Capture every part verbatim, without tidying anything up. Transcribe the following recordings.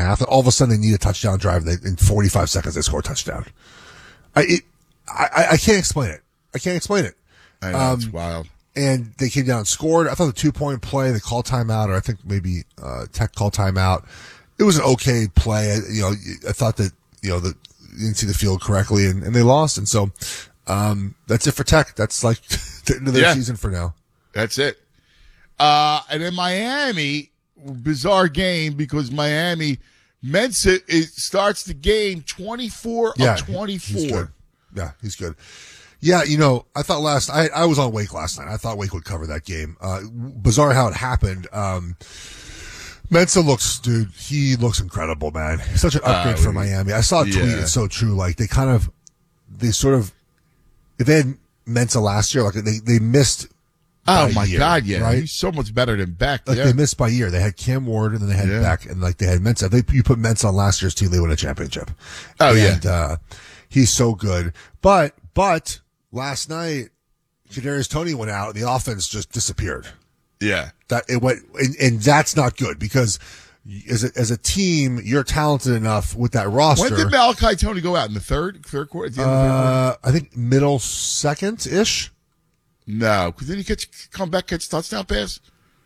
half, and all of a sudden they need a touchdown drive, and they, in forty-five seconds they score a touchdown. I, it, I, I can't explain it. I can't explain it. I know, um, it's wild. And they came down and scored. I thought the two-point play, they called timeout, or I think maybe uh, Tech called timeout. It was an okay play. I, you know, I thought that, you know, that you didn't see the field correctly, and, and they lost. And so um, that's it for Tech. That's like the end of their Yeah. season for now. That's it. Uh, and in Miami, bizarre game because Miami, Mensah it starts the game twenty-four Yeah, of twenty-four. He's good. Yeah, he's good. Yeah, you know, I thought last, I, I was on Wake last night. I thought Wake would cover that game. Uh, bizarre how it happened. Um, Mensah looks, dude, he looks incredible, man. He's such an upgrade Uh, for Miami. I saw a tweet, yeah. it's so true. Like, they kind of, they sort of, if they had Mensah last year, like, they, they missed. Oh, by my a year, God, yeah. Right? He's so much better than Beck. Like, yeah. they missed by a year. They had Cam Ward, and then they had Yeah. Beck, and like, they had Mensah. If they, you put Mensah on last year's team, they win a championship. Oh, and, yeah. uh, he's so good. But, but, last night, Kadarius Toney went out, and the offense just disappeared. Yeah. That it went, and, and that's not good because as a, as a team, you're talented enough with that roster. When did Malachi Tony go out? In the third? Third quarter? At the end of the third quarter? uh, I think middle second ish. No. Because then he catch, come back, catch a touchdown pass?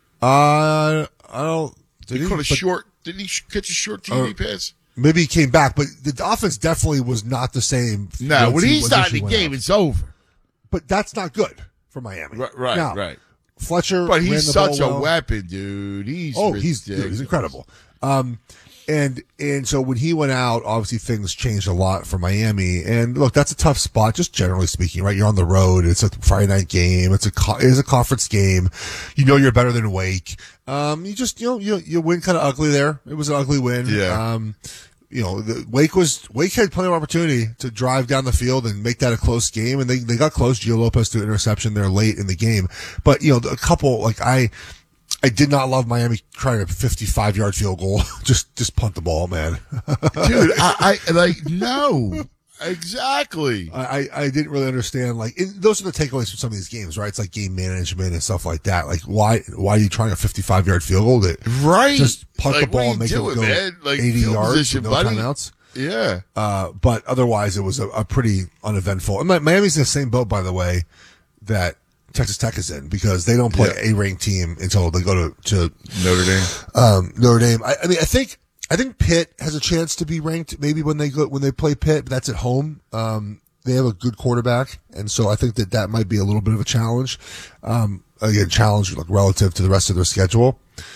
Uh, I don't. Did He he? caught a But short. Didn't he sh- catch a short T V Uh, pass? maybe he came back, but the offense definitely was not the same. No. once When he he started initially the went game, out. it's over. But that's not good for Miami. Right, right, Now, right. Fletcher, But ran he's the such ball a well. weapon, dude. He's Oh, he's dude, ridiculous. he's incredible. Um, and and so when he went out, obviously things changed a lot for Miami. And look, that's a tough spot, just generally speaking, right? You're on the road. It's a Friday night game. It's a co- it's a conference game. You know you're better than Wake. Um, you just you know you you win kind of ugly there. It was an ugly win. Yeah. Um, you know, the, Wake was Wake had plenty of opportunity to drive down the field and make that a close game, and they they got close. Gio Lopez to an interception there late in the game, but you know, a couple like I. I did not love Miami trying a fifty-five yard field goal. just, just punt the ball, man. Dude, I, I like no, exactly. I, I I didn't really understand. Like, it, those are the takeaways from some of these games, right? It's like game management and stuff like that. Like, why, why are you trying a fifty-five yard field goal that Right. just punt Like, the ball what and make are you it doing, go man? Like, eighty field yards position, with no buddy. timeouts? Yeah. Uh, but otherwise, it was a, a pretty uneventful. And Mi- Miami's in the same boat, by the way, that Texas Tech is in because they don't play Yeah. a ranked team until they go to, to Notre Dame. um, Notre Dame. I, I mean, I think I think Pitt has a chance to be ranked maybe when they go when they play Pitt, but that's at home. Um, they have a good quarterback, and so I think that that might be a little bit of a challenge. Um, again, challenge like, relative to the rest of their schedule.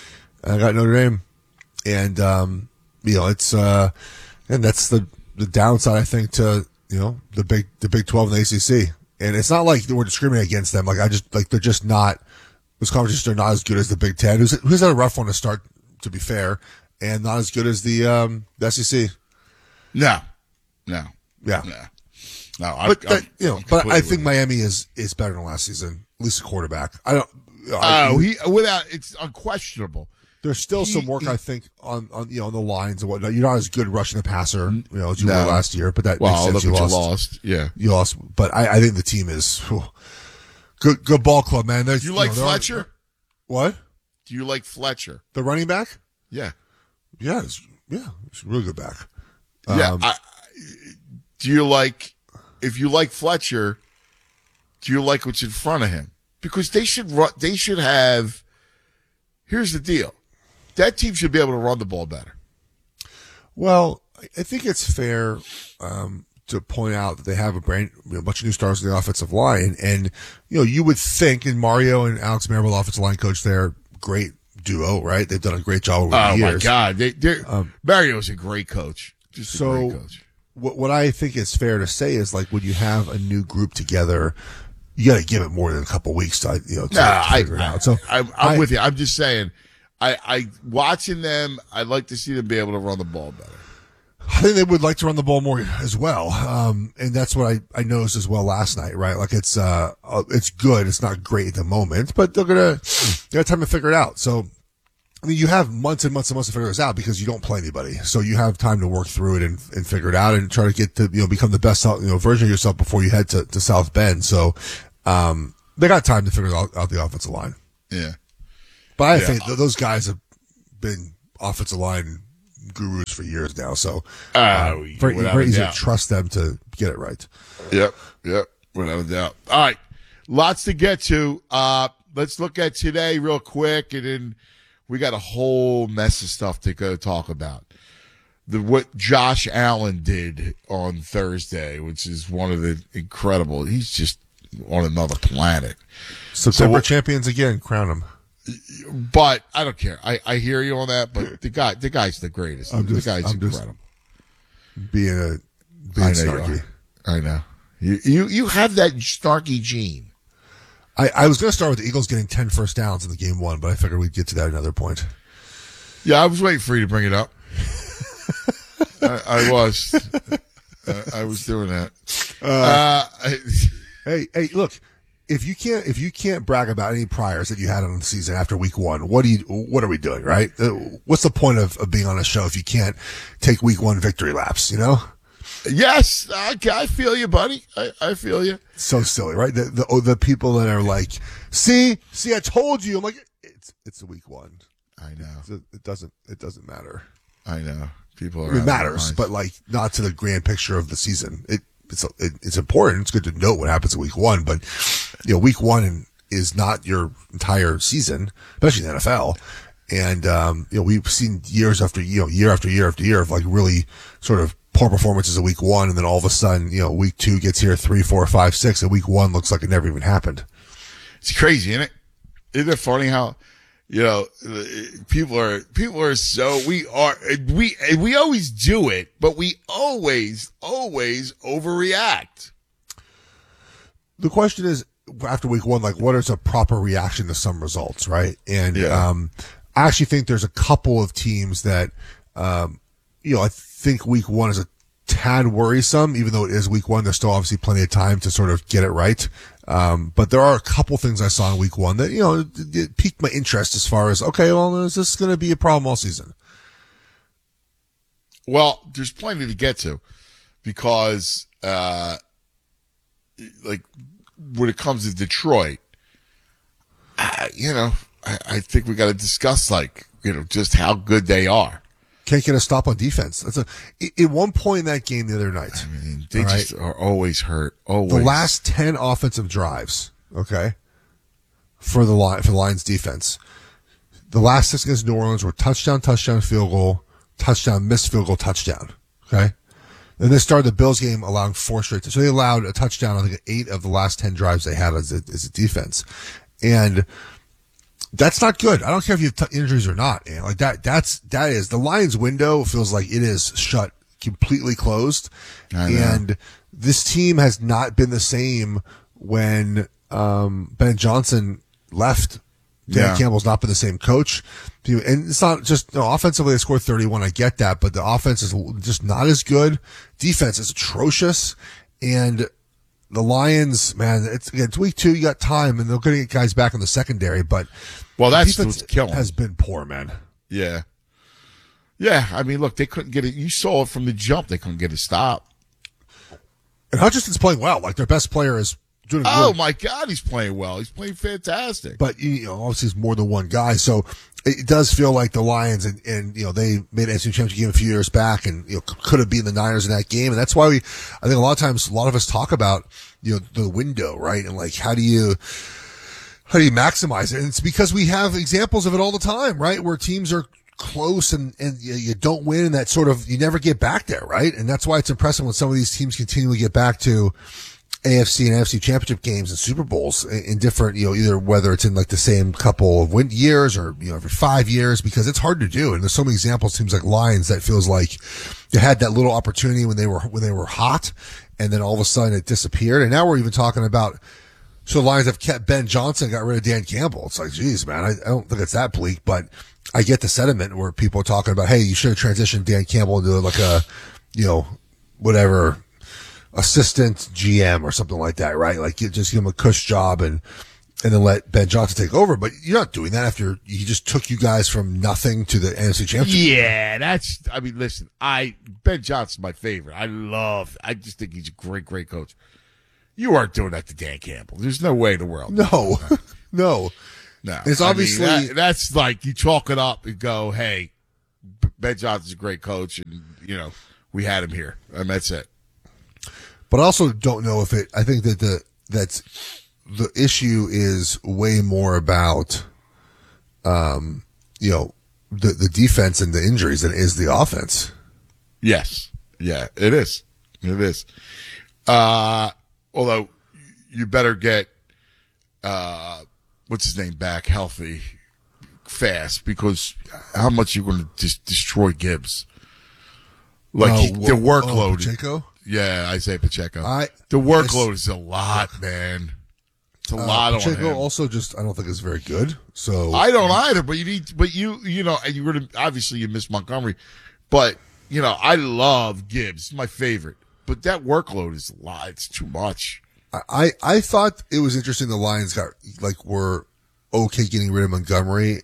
I got Notre Dame, and um, you know it's uh, and that's the the downside I think to you know the big the Big twelve and the A C C. And it's not like we're discriminating against them. Like I just like they're just not. Those conferences are not as good as the Big Ten, who's who's had a rough one to start, to be fair, and not as good as the um the S E C. No, no, Yeah, no, no. I, but that, I'm- you know, I'm but I completely think with Miami is is better than last season. At least a quarterback. I don't. you. I, Oh, he without it's unquestionable. there's still he- some work he- I think on on you know on the lines and whatnot. You're not as good rushing the passer, you know, as you No. were last year. But that Well, makes look sense. You what lost. you lost. Yeah. You lost, but I, I think the team is whew, good. Good ball club, man. There's, Do you like know, there aren't- Fletcher? What? Do you like Fletcher? The running back? Yeah. Yeah, it's, yeah, it's a really good back. Yeah. Um, I, do you like, if you like Fletcher, do you like what's in front of him? Because they should run, they should have, here's the deal. That team should be able to run the ball better. Well, I I think it's fair um, to point out that they have a brand, you know, a bunch of new stars in the offensive line, and you know you would think, and Mario and Alex Marable, offensive line coach, there, great duo, right? They've done a great job over Oh the my years. God. They, they're, Um, Mario's a great coach. Just a So, great coach. what what I think is fair to say is like when you have a new group together, you got to give it more than a couple weeks to you know to, Nah, to I, figure it out. So I, I'm I- with you. I'm just saying, I, I watching them. I'd like to see them be able to run the ball better. I think they would like to run the ball more as well. Um, and that's what I, I noticed as well last night, right? Like it's, uh, uh, it's good. It's not great at the moment, but they're going to, they have time to figure it out. So, I mean, you have months and months and months to figure this out because you don't play anybody. So you have time to work through it and, and figure it out and try to get to, you know, become the best, you know, version of yourself before you head to, to South Bend. So, um, they got time to figure out, out the offensive line. Yeah. But I Yeah. think th- those guys have been offensive line gurus for years now. So Uh, uh, very, without very a easy doubt. to trust them to get it right. Yep, yep, without a doubt. All right, lots to get to. Uh, let's look at today real quick, and then we got a whole mess of stuff to go talk about. The what Josh Allen did on Thursday, which is one of the incredible. He's just on another planet. September what- champions again, crown them. But I don't care. I, I hear you on that. But the guy, the guy's the greatest. I'm just- the guy's I'm just- incredible. Being a being I know you snarky. are. I know. You you you have that snarky gene. I, I was going to start with the Eagles getting ten first downs in the game one, but I figured we'd get to that at another point. Yeah, I was waiting for you to bring it up. I, I was. Uh, I was doing that. Uh, I, Hey, hey, look. If you can't, if you can't brag about any priors that you had on the season after week one, what do you, what are we doing, right? Uh, What's the point of, of being on a show if you can't take week one victory laps, you know? yes, I, I feel you, buddy. I, I feel you. So silly, right? The, the, oh, the people that are like, see, see, I told you. I'm like, it's, it's week one. I know. It doesn't, it doesn't matter. I know. People are. I mean, it out of their matters, minds. but like not to the grand picture of the season. It, it's, it, it's important. It's good to note what happens in week one, but you know, week one is not your entire season, especially in the N F L. And, um, you know, we've seen years after, you know, year after year after year of like really sort of poor performances in week one. And then all of a sudden, you know, week two gets here, three, four, five, six, and week one looks like it never even happened. It's crazy, isn't it? Isn't it funny how, you know, people are, people are so, we are, we, we always do it, but we always, always overreact. The question is, after week one, like, what is a proper reaction to some results, right? And, Yeah. um, I actually think there's a couple of teams that, um, you know, I think week one is a tad worrisome, even though it is week one. There's still obviously plenty of time to sort of get it right. Um, but there are a couple things I saw in week one that, you know, it, it piqued my interest as far as, okay, well, is this going to be a problem all season? Well, there's plenty to get to because, uh, like when it comes to Detroit, uh, you know, I, I think we got to discuss like, you know, just how good they are. Can't get a stop on defense. That's a, at one point in that game the other night, I mean, they All just are always hurt. Always. the last ten offensive drives, okay, for the line for the Lions defense, the last six against New Orleans were touchdown, touchdown, field goal, touchdown, missed field goal, touchdown. Okay, then they started the Bills game allowing four straight. So they allowed a touchdown. I think eight of the last ten drives they had as a, as a defense, and that's not good. I don't care if you have t- injuries or not. Man. Like that, that's that is the Lions' window feels like it is shut, completely closed, I know. and this team has not been the same when um, Ben Johnson left. Dan Yeah. Campbell's not been the same coach, and it's not just you know, offensively. They scored thirty-one. I get that, but the offense is just not as good. Defense is atrocious, and the Lions, man, it's again it's week two. You got time, and they're going to get guys back in the secondary, but Well, that's defense what's killing. has been poor, man. Yeah. Yeah. I mean, look, they couldn't get it. You saw it from the jump. They couldn't get a stop. And Hutchinson's playing well. Like their best player is doing a Oh good, my God, he's playing well. He's playing fantastic. but you know, obviously it's more than one guy. So it does feel like the Lions and, and you know, they made an N F C championship game a few years back and, you know, could have beaten the Niners in that game. And that's why we, I think a lot of times, a lot of us talk about, you know, the window, right? And like, how do you, how do you maximize it? And it's because we have examples of it all the time, right? Where teams are close and, and you, you don't win and that sort of, you never get back there, right? And that's why it's impressive when some of these teams continually get back to A F C and N F C championship games and Super Bowls in, in different, you know, either whether it's in like the same couple of win years or, you know, every five years, because it's hard to do. And there's so many examples, teams like Lions that feels like they had that little opportunity when they were, when they were hot and then all of a sudden it disappeared. And now we're even talking about, so the Lions have kept Ben Johnson, got rid of Dan Campbell. It's like, geez, man, I, I don't think it's that bleak, but I get the sentiment where people are talking about, hey, you should have transitioned Dan Campbell into like a, you know, whatever, assistant G M or something like that, right? Like you just give him a cush job and, and then let Ben Johnson take over. But you're not doing that after he just took you guys from nothing to the N F C championship. Yeah, that's, I mean, listen, I, Ben Johnson's my favorite. I love, I just think he's a great, great coach. You aren't doing that to Dan Campbell. There's no way in the world. No, no. No. It's I mean, obviously- that- that's like you chalk it up and go, hey, Ben Johnson's a great coach, and you know we had him here, and that's it. But I also don't know if it. I think that the that's the issue is way more about, um, you know, the the defense and the injuries than it is the offense. Yes, yeah, it is. It is. Uh, although you better get uh, what's his name back healthy fast, because how much you going to just destroy Gibbs? Like Oh, he, the whoa, workload. oh, Pacheco? Yeah, I say Pacheco. I- the workload is a lot, man. It's a Uh, lot on Pacheco him. also just I don't think is very good. So I don't either, but you need, but you, you know, and you're gonna obviously you miss Montgomery, but you know, I love Gibbs, my favorite, but that workload is a lot. It's too much. I, I thought it was interesting the Lions got like were okay getting rid of Montgomery.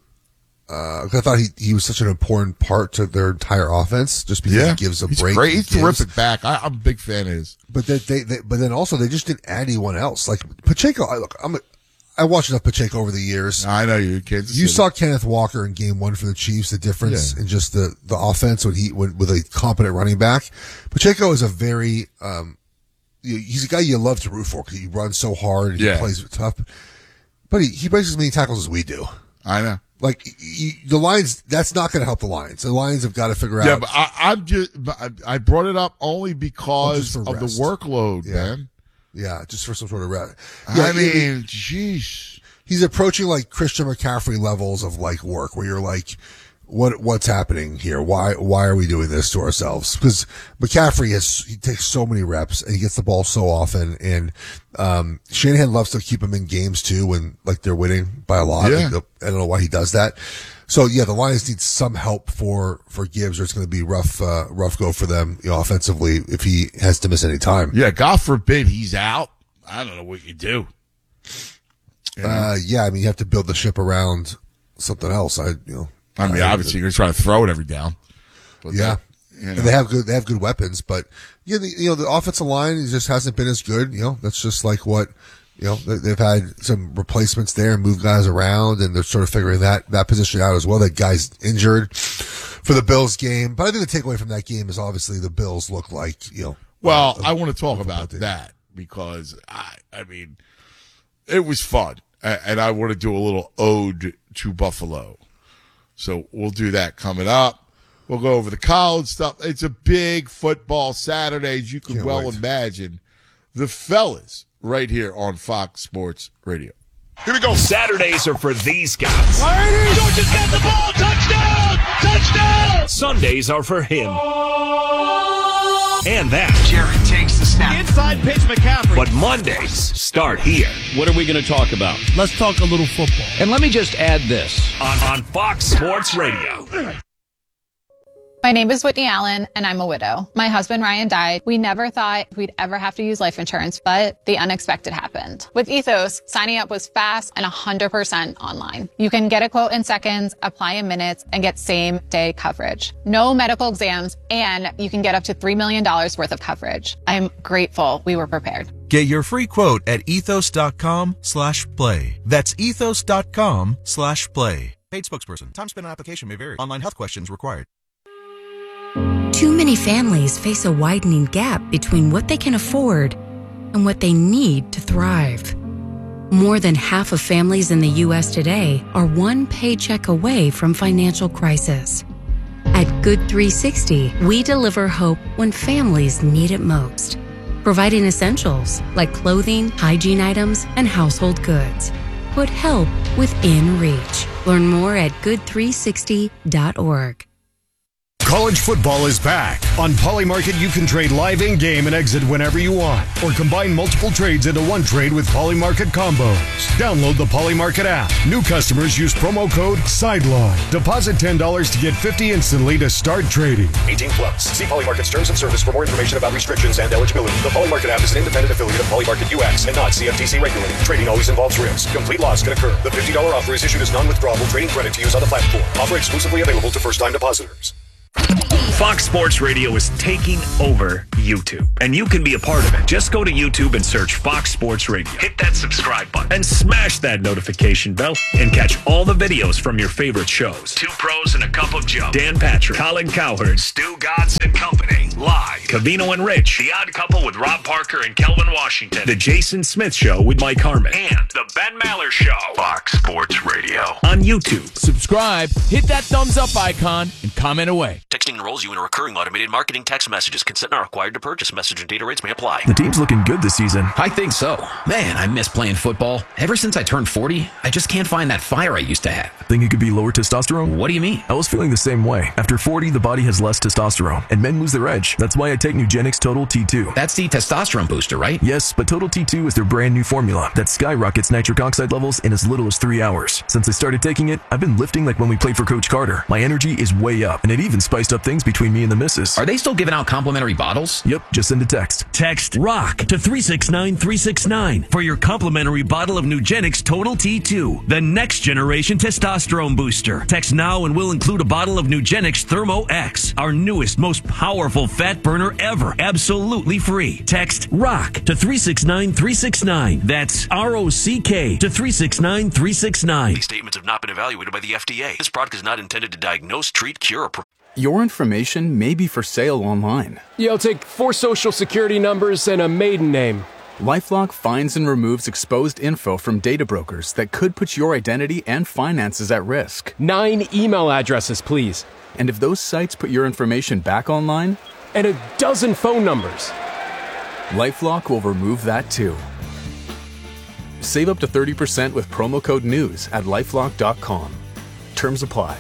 Uh, 'cause I thought he, he was such an important part to their entire offense just because he gives a he's break. Great. he He's gives. terrific back. I, I'm a big fan of his. But that they, they, but then also they just didn't add anyone else. Like Pacheco, I look, I'm a, I watched enough Pacheco over the years. I know you, Kansas You City. saw Kenneth Walker in game one for the Chiefs, the difference Yeah. in just the, the offense when he, when, with a competent running back. Pacheco is a very, um, you- he's a guy you love to root for because he runs so hard and Yeah. he plays tough. But he, he breaks as many tackles as we do. I know. Like you, the Lions, that's not going to help the Lions. The Lions have got to figure Yeah, out. but I, I'm just, I, I brought it up only because for of rest. the workload, Yeah. man. Yeah, just for some sort of rest. Yeah, I he- mean, jeez. he's approaching like Christian McCaffrey levels of like work where you're like, what, what's happening here? Why, why are we doing this to ourselves? Because McCaffrey has, he takes so many reps and he gets the ball so often. And, um, Shanahan loves to keep him in games too when like they're winning by a lot. Yeah. Like, I don't know why he does that. So yeah, the Lions need some help for, for Gibbs or it's going to be rough, uh, rough go for them, you know, offensively if he has to miss any time. Yeah, God forbid he's out. I don't know what you do. You know? Uh, yeah, I mean, you have to build the ship around something else. I, you know, I mean, I- obviously you're trying to throw it every down. But Yeah, that, you know. and they have good. They have good weapons, but yeah, the, you know the offensive line just hasn't been as good. You know, that's just like what you know. They, they've had some replacements there and moved guys around, and they're sort of figuring that that position out as well. That guy's injured for the Bills game, but I think the takeaway from that game is obviously the Bills look like you know. Well, uh, I want to talk about team. that because I, I mean, it was fun, a- and I want to do a little ode to Buffalo. So we'll do that coming up. We'll go over the college stuff. It's a big football Saturday, as you can Can't well wait. imagine. The fellas right here on Fox Sports Radio. Here we go. Saturdays are for these guys. Georgia's got the ball. Touchdown! Touchdown! Sundays are for him. And that. Jared takes the snap. Inside pitch, McCaffrey. But Mondays start here What are we going to talk about? Let's talk a little football. And let me just add this. on, on Fox Sports Radio. My name is Whitney Allen, and I'm a widow. My husband, Ryan, died. We never thought we'd ever have to use life insurance, but the unexpected happened. With Ethos, signing up was fast and one hundred percent online. You can get a quote in seconds, apply in minutes, and get same-day coverage. No medical exams, and you can get up to three million dollars worth of coverage. I'm grateful we were prepared. Get your free quote at ethos.com slash play. That's ethos.com slash play. Paid spokesperson. Time spent on application may vary. Online health questions required. Too many families face a widening gap between what they can afford and what they need to thrive. More than half of families in the U S today are one paycheck away from financial crisis. At Good three sixty, we deliver hope when families need it most, providing essentials like clothing, hygiene items, and household goods. Put help within reach. Learn more at good three sixty dot org. College football is back. On Polymarket, you can trade live in-game and exit whenever you want, or combine multiple trades into one trade with Polymarket combos. Download the Polymarket app. New customers use promo code SIDELINE. Deposit ten dollars to get fifty dollars instantly to start trading. eighteen plus. See Polymarket's terms of service for more information about restrictions and eligibility. The Polymarket app is an independent affiliate of Polymarket U X and not C F T C regulated. Trading always involves risk. Complete loss can occur. The fifty dollars offer is issued as non-withdrawable trading credit to use on the platform. Offer exclusively available to first-time depositors. Fox Sports Radio is taking over YouTube, and you can be a part of it. Just go to YouTube and search Fox Sports Radio. Hit that subscribe button and smash that notification bell and catch all the videos from your favorite shows. Two Pros and a Cup of Joe. Dan Patrick, Colin Cowherd, Stu Godson and Company. Live. Cavino and Rich. The Odd Couple with Rob Parker and Kelvin Washington. The Jason Smith Show with Mike Harmon. And The Ben Maller Show. Fox Sports Radio. On YouTube. Subscribe, hit that thumbs up icon, and comment away. Texting enrolls you in a recurring automated marketing text messages. Consent not required to purchase. Message and data rates may apply. The team's looking good this season. I think so. Man, I miss playing football. Ever since I turned forty, I just can't find that fire I used to have. Think it could be lower testosterone? What do you mean? I was feeling the same way. After forty, the body has less testosterone, and men lose their edge. That's why I take Nugenix Total T two. That's the testosterone booster, right? Yes, but Total T two is their brand new formula that skyrockets nitric oxide levels in as little as three hours. Since I started taking it, I've been lifting like when we played for Coach Carter. My energy is way up, and it even spiced up things between me and the missus. Are they still giving out complimentary bottles? Yep, just send a text. Text ROCK to three six nine three six nine for your complimentary bottle of Nugenix Total T two, the next generation testosterone booster. Text now and we'll include a bottle of Nugenix Thermo X, our newest, most powerful fat burner ever, absolutely free. Text ROCK to three six nine three six nine. That's R O C K to three six nine three six nine. These statements have not been evaluated by the F D A. This product is not intended to diagnose, treat, cure, or prevent. Your information may be for sale online. Yeah, I'll take four social security numbers and a maiden name. LifeLock finds and removes exposed info from data brokers that could put your identity and finances at risk. Nine email addresses, please. And if those sites put your information back online? And a dozen phone numbers. LifeLock will remove that too. Save up to thirty percent with promo code NEWS at LifeLock dot com. Terms apply.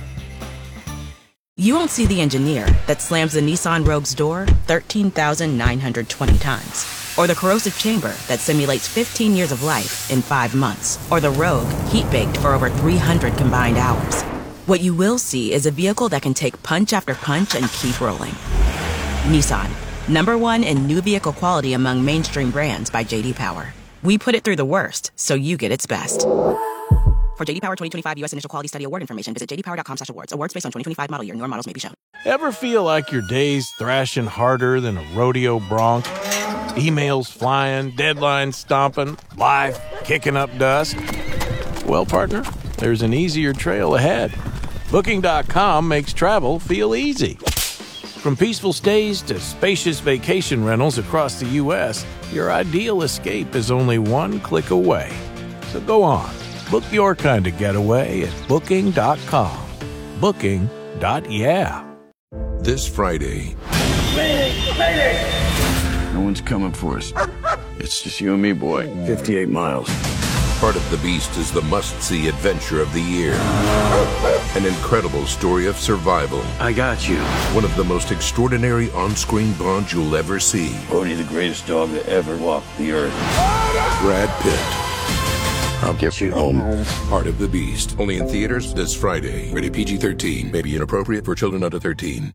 You won't see the engineer that slams the Nissan Rogue's door thirteen thousand nine hundred twenty times. Or the corrosive chamber that simulates fifteen years of life in five months. Or the Rogue heat-baked for over three hundred combined hours. What you will see is a vehicle that can take punch after punch and keep rolling. Nissan, number one in new vehicle quality among mainstream brands by J D Power. We put it through the worst, so you get its best. For J D Power twenty twenty-five U S Initial Quality Study Award information, visit j d power dot com slash awards. Awards based on twenty twenty-five model year. Newer models may be shown. Ever feel like your day's thrashing harder than a rodeo bronc? Emails flying, deadlines stomping, life kicking up dust? Well, partner, there's an easier trail ahead. Booking dot com makes travel feel easy. From peaceful stays to spacious vacation rentals across the U S, your ideal escape is only one click away. So go on. Book your kind of getaway at booking dot com. Booking. Yeah. This Friday. Mayday! Mayday! No one's coming for us. It's just you and me, boy. fifty-eight miles. Part of the Beast is the must-see adventure of the year. An incredible story of survival. I got you. One of the most extraordinary on-screen bonds you'll ever see. Bodie, the greatest dog that ever walked the earth. Brad Pitt. I'll get you home. Part of the Beast. Only in theaters this Friday. Rated P G thirteen. May be inappropriate for children under thirteen.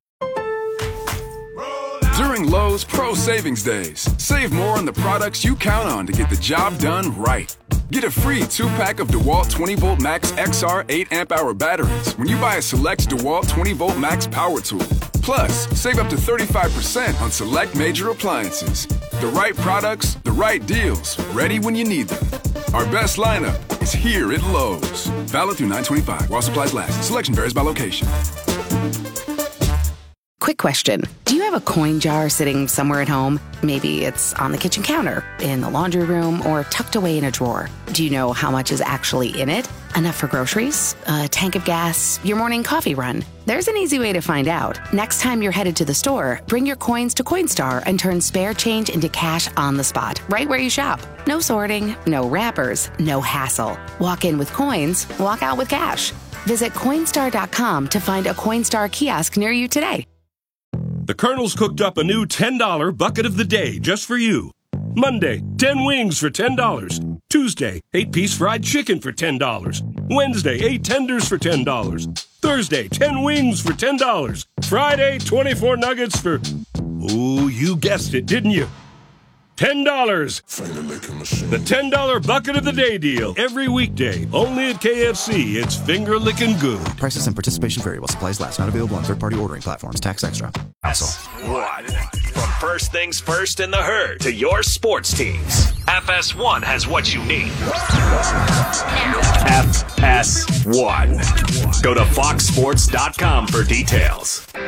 During Lowe's Pro Savings Days, save more on the products you count on to get the job done right. Get a free two-pack of DeWalt twenty volt Max X R eight amp hour batteries when you buy a select DeWalt twenty volt Max power tool. Plus, save up to thirty-five percent on select major appliances. The right products, the right deals, ready when you need them. Our best lineup is here at Lowe's. Valid through nine twenty-five while supplies last. Selection varies by location. Quick question. Do you have a coin jar sitting somewhere at home? Maybe it's on the kitchen counter, in the laundry room, or tucked away in a drawer. Do you know how much is actually in it? Enough for groceries? A tank of gas? Your morning coffee run? There's an easy way to find out. Next time you're headed to the store, bring your coins to Coinstar and turn spare change into cash on the spot, right where you shop. No sorting, no wrappers, no hassle. Walk in with coins, walk out with cash. Visit Coinstar dot com to find a Coinstar kiosk near you today. The Colonel's cooked up a new ten dollar bucket of the day just for you. Monday, ten wings for ten dollars. Tuesday, eight piece fried chicken for ten dollars. Wednesday, eight tenders for ten dollars. Thursday, ten wings for ten dollars. Friday, twenty-four nuggets for... Ooh, you guessed it, didn't you? ten dollars. The ten dollar Bucket of the Day deal. Every weekday. Only at K F C. It's finger licking good. Prices and participation vary while supplies last. Not available on third-party ordering platforms. Tax extra. Also. One. From first things first in the herd to your sports teams, F S one has what you need. F S one. Go to fox sports dot com for details.